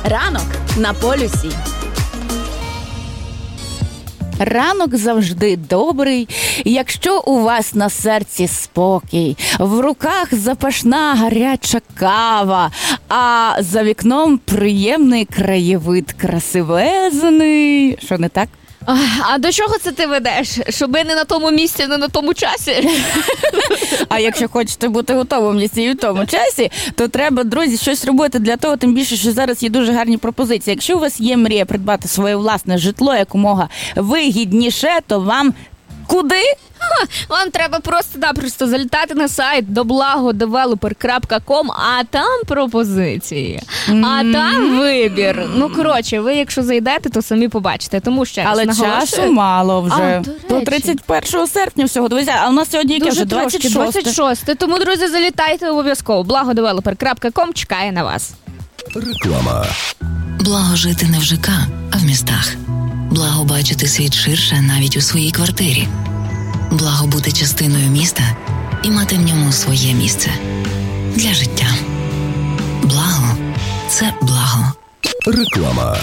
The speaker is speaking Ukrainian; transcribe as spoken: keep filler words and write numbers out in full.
Ранок на полюсі. Ранок завжди добрий, якщо у вас на серці спокій, в руках запашна гаряча кава, а за вікном приємний краєвид красивезний. Що, не так? А до чого це ти ведеш? Щоби не на тому місці, не на тому часі? А якщо хочете бути у тому місці і в тому часі, то треба, друзі, щось робити для того, тим більше, що зараз є дуже гарні пропозиції. Якщо у вас є мрія придбати своє власне житло якомога вигідніше, то вам куди? Вам треба просто-напросто залітати на сайт доблагодевелопер крапка ком, а там пропозиції, mm-hmm. а там вибір. Ну, коротше, ви якщо зайдете, то самі побачите. Тому ще Але наголошую... часу мало вже. А, до тридцять першого серпня всього. Друзі, а у нас сьогодні яке вже? двадцять шосте. двадцять шосте. Тому, друзі, залітайте обов'язково. благодевелопер крапка ком чекає на вас. Реклама. Благо жити не в ЖК, а в містах. Благо бачити світ ширше навіть у своїй квартирі. Благо бути частиною міста і мати в ньому своє місце. Для життя. Благо – це благо. Реклама.